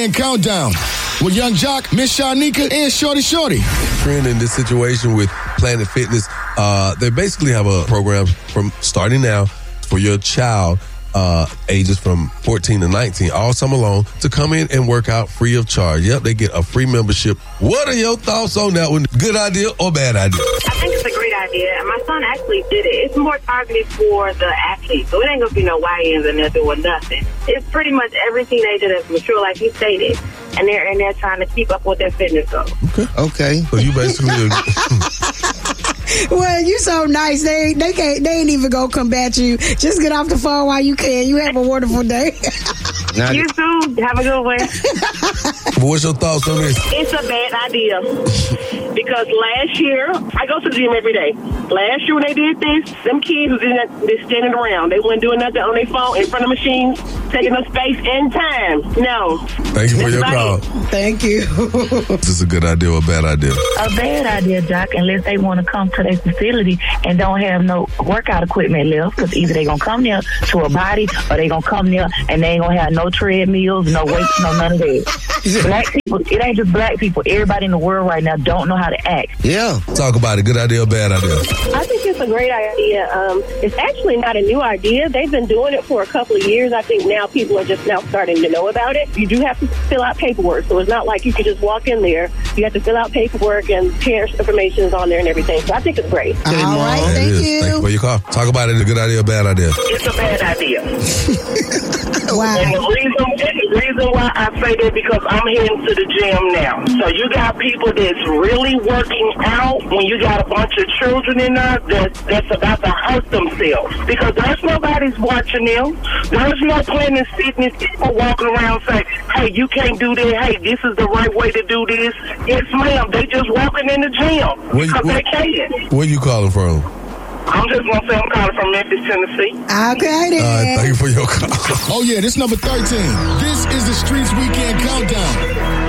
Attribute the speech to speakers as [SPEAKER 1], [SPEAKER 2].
[SPEAKER 1] And Countdown with Young Jock, Miss Shanika, and Shorty.
[SPEAKER 2] Trend in this situation with Planet Fitness, they basically have a program from starting now for your child, ages from 14 to 19, all summer long, to come in and work out free of charge. Yep, they get a free membership. What are your thoughts on that one? Good idea or bad idea?
[SPEAKER 3] I think it's a great idea, and my son actually did it. It's more targeted for the athletes, so it ain't gonna be no YNs in there doing nothing. It's pretty much every teenager that's mature, like you stated, and they're in there trying to keep up with their fitness goals.
[SPEAKER 4] Okay.
[SPEAKER 2] So you basically...
[SPEAKER 5] Well, you so nice. They ain't even gonna combat you. Just get off the phone while you can. You have a wonderful day.
[SPEAKER 3] You too. Have a good one.
[SPEAKER 2] What's your thoughts on this?
[SPEAKER 3] It's a bad idea. Because last year, I go to the gym every day. Last year when they did this, them kids was in there, they standing around. They wasn't doing nothing on their phone in front of machines, taking up space and time. No.
[SPEAKER 2] Thank you for your call.
[SPEAKER 5] Thank you.
[SPEAKER 2] Is this a good idea or a bad idea?
[SPEAKER 6] A bad idea, Jock, unless they want to come to their facility and don't have no workout equipment left, because either they going to come there to a body or they going to come there and they ain't going to have no treadmills, no weights, no none of that. Black people, it ain't just black people. Everybody in the world right now don't know how to act.
[SPEAKER 4] Yeah.
[SPEAKER 2] Talk about it. Good idea or bad idea?
[SPEAKER 3] I think it's a great idea. It's actually not a new idea. They've been doing it for a couple of years. I think now people are just now starting to know about it. You do have to fill out paperwork, so it's not like you can just walk in there. You have to fill out paperwork and parents' information is on there and everything. So I think it's great.
[SPEAKER 5] All right, thank you.
[SPEAKER 2] Thank you for your call. Talk about it. A good idea or bad idea?
[SPEAKER 3] It's a bad idea.
[SPEAKER 5] Wow.
[SPEAKER 3] And the reason why I say that because I'm heading to the gym now. So you got people that's really working out when you got a bunch of children in there that's about to hurt themselves. Because there's nobody's watching them. There's no Planet Fitness people walking around saying, hey, you can't do that. Hey, this is the right way to do this. Yes, ma'am. They just walking in the gym because they can.
[SPEAKER 2] Where you calling from?
[SPEAKER 3] I'm just going to say I'm calling from Memphis, Tennessee.
[SPEAKER 5] Okay, then.
[SPEAKER 2] Thank you for your call.
[SPEAKER 1] Oh, yeah, this number 13. This is the Streets Weekend Countdown.